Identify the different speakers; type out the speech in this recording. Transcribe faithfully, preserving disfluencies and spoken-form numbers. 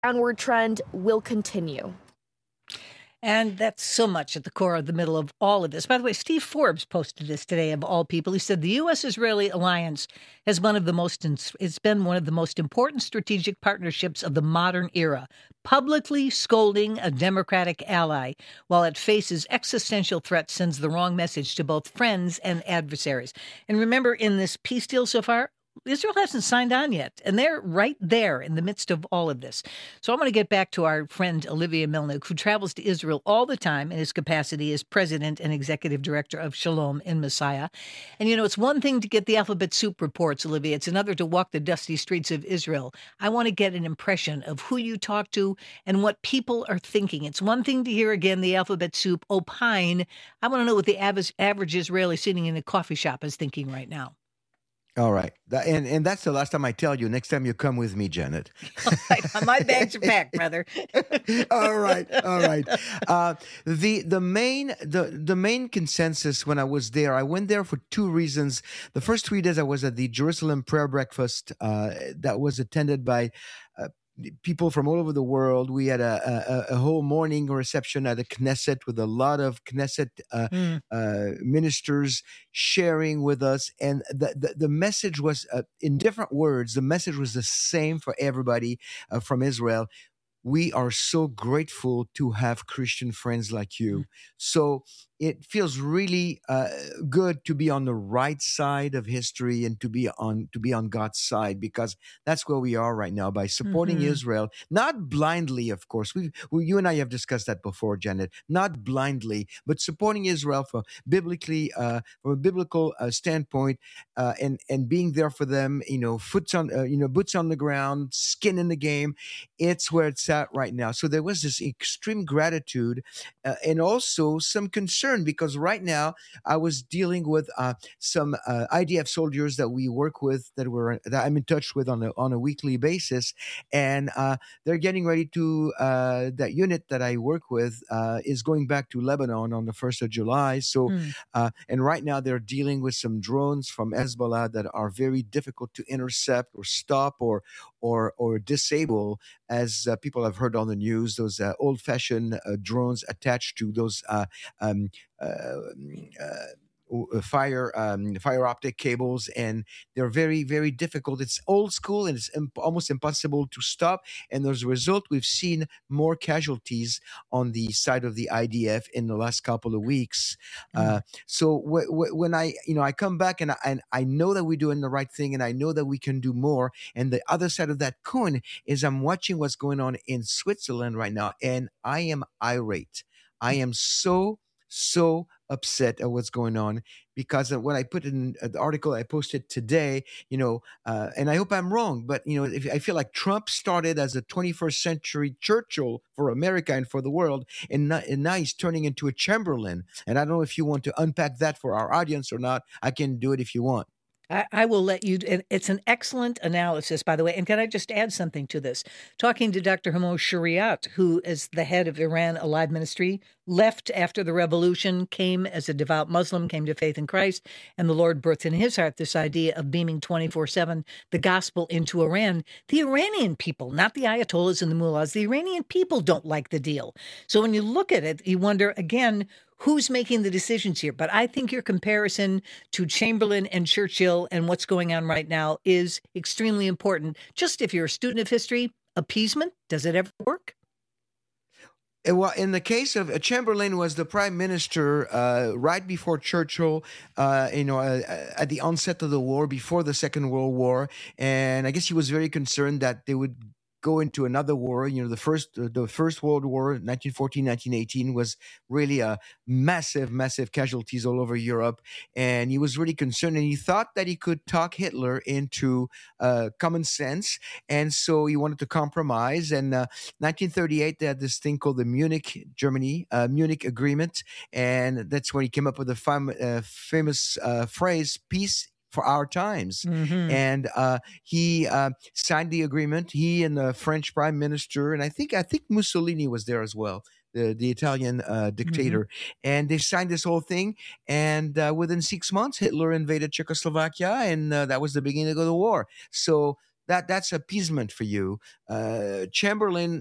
Speaker 1: downward trend will continue.
Speaker 2: And that's so much at the core of the middle of all of this. By the way, Steve Forbes posted this today, of all people. He said the U S Israeli alliance has one of the most, it's been one of the most important strategic partnerships of the modern era, publicly scolding a Democratic ally while it faces existential threats sends the wrong message to both friends and adversaries. And remember, in this peace deal so far, Israel hasn't signed on yet, and they're right there in the midst of all of this. So I'm going to get back to our friend Olivia Melnick, who travels to Israel all the time in his capacity as president and executive director of Shalom in Messiah. And, you know, it's one thing to get the alphabet soup reports, Olivia. It's another to walk the dusty streets of Israel. I want to get an impression of who you talk to and what people are thinking. It's one thing to hear, again, the alphabet soup opine. I want to know what the average, average Israeli sitting in a coffee shop is thinking right now.
Speaker 3: All right. That, and, and that's the last time I tell you. Next time you come with me, Janet.
Speaker 2: All right. My bags are packed, brother.
Speaker 3: all right. All right. Uh, the the main the, the main consensus when I was there, I went there for two reasons. The first three days I was at the Jerusalem Prayer Breakfast uh, that was attended by uh, people from all over the world. We had a, a, a whole morning reception at a Knesset with a lot of Knesset uh, mm. uh, ministers sharing with us. And the, the, the message was, uh, in different words, the message was the same for everybody uh, from Israel. We are so grateful to have Christian friends like you. Mm. So it feels really uh, good to be on the right side of history and to be on to be on God's side, because that's where we are right now, by supporting mm-hmm. Israel, not blindly, of course. We, we, you and I have discussed that before, Janet. Not blindly, but supporting Israel for biblically, uh, from a biblical uh, standpoint, uh, and and being there for them. You know, foot on, uh, you know, boots on the ground, skin in the game. It's where it's at right now. So there was this extreme gratitude, uh, and also some concern. Because right now I was dealing with uh, some uh, I D F soldiers that we work with, that were that I'm in touch with on a on a weekly basis, and uh, they're getting ready to uh, that unit that I work with uh, is going back to Lebanon on the first of July. So, mm. uh, and right now they're dealing with some drones from Hezbollah that are very difficult to intercept or stop or or or disable, as uh, people have heard on the news. Those uh, old-fashioned uh, drones attached to those uh, um, uh, uh, fire um, fire optic cables, and they're very, very difficult. It's old school, and it's imp- almost impossible to stop. And as a result, we've seen more casualties on the side of the I D F in the last couple of weeks. Mm. Uh, so w- w- when I, you know, I come back and I, and I know that we're doing the right thing, and I know that we can do more. And the other side of that coin is I'm watching what's going on in Switzerland right now, and I am irate. I am so, so upset at what's going on, because when I put in the article I posted today, you know, uh, and I hope I'm wrong, but, you know, if, I feel like Trump started as a twenty-first century Churchill for America and for the world, and, not, and now he's turning into a Chamberlain. And I don't know if you want to unpack that for our audience or not. I can do it if you want.
Speaker 2: I, I will let you. It's an excellent analysis, by the way. And can I just add something to this? Talking to Doctor Hamo Shariat, who is the head of Iran Alive Ministry, left after the revolution, came as a devout Muslim, came to faith in Christ, and the Lord birthed in his heart this idea of beaming twenty-four seven the gospel into Iran. The Iranian people, not the Ayatollahs and the mullahs, the Iranian people don't like the deal. So when you look at it, you wonder, again, who's making the decisions here? But I think your comparison to Chamberlain and Churchill and what's going on right now is extremely important. Just if you're a student of history, appeasement, does it ever work?
Speaker 3: Well, in the case of uh, Chamberlain was the prime minister uh, right before Churchill, uh, you know, uh, at the onset of the war, before the Second World War. And I guess he was very concerned that they would go into another war. You know, the first the First World War, nineteen fourteen, nineteen eighteen, was really a massive, massive casualties all over Europe. And he was really concerned, and he thought that he could talk Hitler into uh, common sense. And so he wanted to compromise. And uh, nineteen thirty-eight, they had this thing called the Munich, Germany, uh, Munich Agreement. And that's when he came up with the fam- uh, famous uh, phrase, peace for our times. Mm-hmm. And uh, he uh, signed the agreement, he and the French prime minister, and I think I think Mussolini was there as well, the, the Italian uh, dictator. Mm-hmm. And they signed this whole thing, and uh, within six months, Hitler invaded Czechoslovakia, and uh, that was the beginning of the war. So that that's appeasement for you. Uh, Chamberlain